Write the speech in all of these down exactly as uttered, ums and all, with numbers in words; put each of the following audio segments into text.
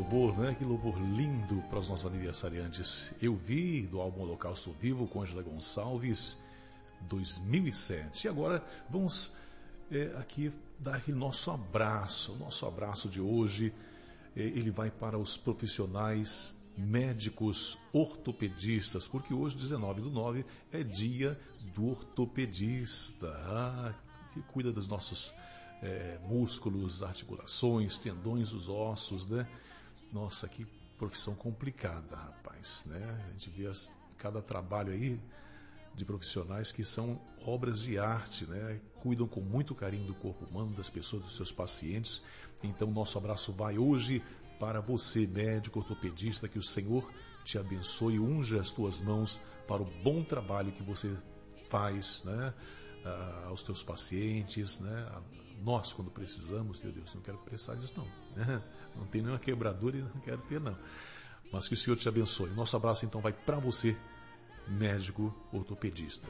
louvor, né? Que louvor lindo para os nossos aniversariantes. Eu vi do álbum Holocausto Vivo com Ângela Gonçalves, dois mil e sete. E agora vamos é, aqui dar aquele nosso abraço. O nosso abraço de hoje, é, ele vai para os profissionais médicos ortopedistas, porque hoje, dezenove do nove, é dia do ortopedista, ah, que cuida dos nossos é, músculos, articulações, tendões, os ossos, né? Nossa, que profissão complicada, rapaz, né? A gente vê as, cada trabalho aí de profissionais que são obras de arte, né? Cuidam com muito carinho do corpo humano, das pessoas, dos seus pacientes. Então, nosso abraço vai hoje para você, médico ortopedista, que o Senhor te abençoe e unja as tuas mãos para o bom trabalho que você faz, né? Ah, aos teus pacientes, né? A nós, quando precisamos, meu Deus, não quero precisar disso não, né? Não tem nenhuma quebradura e não quero ter não, mas que o Senhor te abençoe. Nosso abraço então vai para você, médico ortopedista.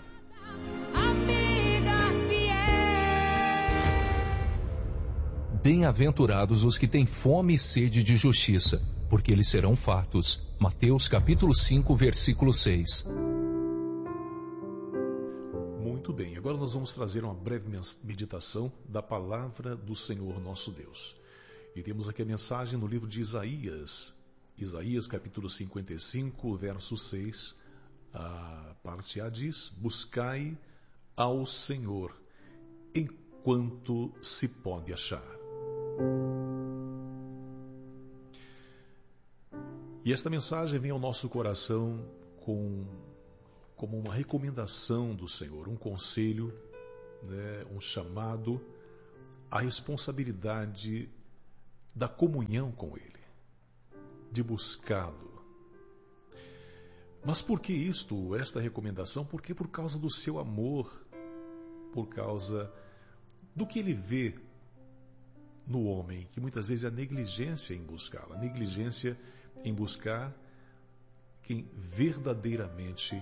Bem-aventurados os que têm fome e sede de justiça, porque eles serão fartos. Mateus capítulo cinco, versículo seis. Muito bem, agora nós vamos trazer uma breve meditação da palavra do Senhor nosso Deus. E temos aqui a mensagem no livro de Isaías, Isaías capítulo cinquenta e cinco, verso seis. A parte A diz: buscai ao Senhor enquanto se pode achar. E esta mensagem vem ao nosso coração com, como uma recomendação do Senhor, um conselho, né, um chamado à responsabilidade da comunhão com Ele, de buscá-lo. Mas por que isto, esta recomendação? Porque por causa do seu amor, por causa do que Ele vê no homem, que muitas vezes é a negligência em buscá-lo, a negligência em buscar quem verdadeiramente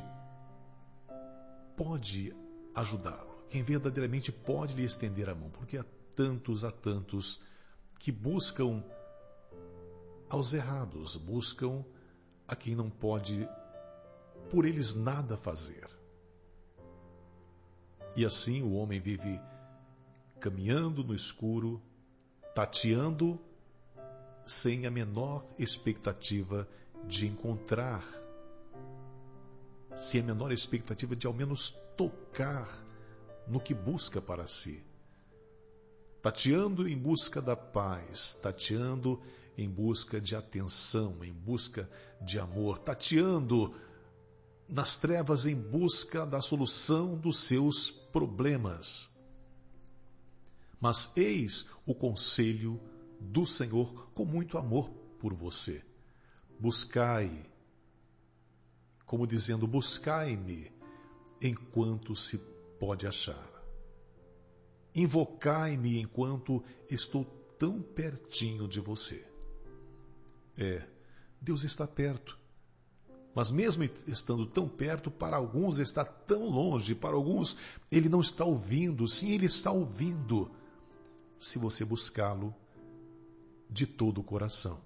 pode ajudá-lo, quem verdadeiramente pode lhe estender a mão, porque há tantos, há tantos que buscam aos errados, buscam a quem não pode por eles nada fazer. E assim o homem vive caminhando no escuro, tateando sem a menor expectativa de encontrar, sem a menor expectativa de ao menos tocar no que busca para si. Tateando em busca da paz, tateando em busca de atenção, em busca de amor, tateando nas trevas em busca da solução dos seus problemas. Mas eis o conselho do Senhor com muito amor por você. Buscai, como dizendo, buscai-me enquanto se pode achar. Invocai-me enquanto estou tão pertinho de você. É, Deus está perto. Mas mesmo estando tão perto, para alguns está tão longe, para alguns Ele não está ouvindo. Sim, Ele está ouvindo, se você buscá-lo de todo o coração.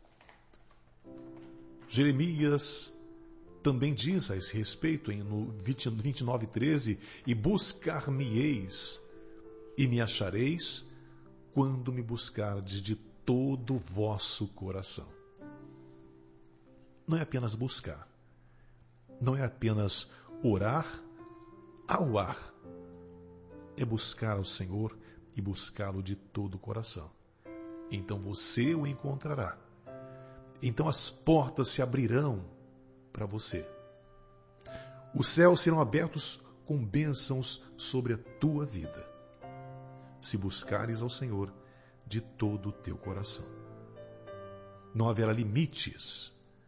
Jeremias também diz a esse respeito, no vinte e nove, treze, e buscar-me-eis e me achareis quando me buscardes de todo o vosso coração. Não é apenas buscar, não é apenas orar ao ar, é buscar ao Senhor e buscá-lo de todo o coração. Então você o encontrará. Então as portas se abrirão para você. Os céus serão abertos com bênçãos sobre a tua vida, se buscares ao Senhor de todo o teu coração. Não haverá limites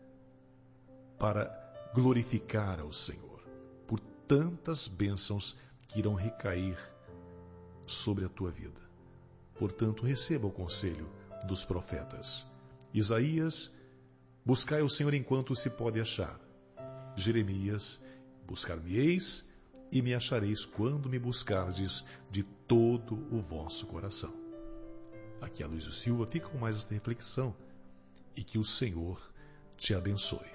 para glorificar ao Senhor por tantas bênçãos que irão recair sobre a tua vida. Portanto, receba o conselho dos profetas. Isaías, buscai o Senhor enquanto se pode achar. Jeremias, buscar-me-eis e me achareis quando me buscardes de todo o vosso coração. Aqui é Luiz Silva, fica com mais esta reflexão e que o Senhor te abençoe.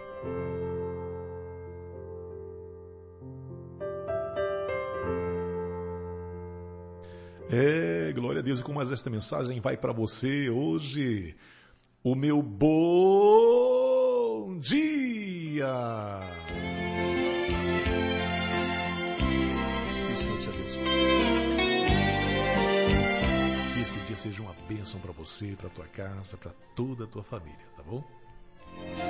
É, glória a Deus. E com mais esta mensagem vai para você hoje o meu bom dia. Que o Senhor te abençoe. Que esse dia seja uma bênção para você, para tua casa, para toda a tua família, tá bom?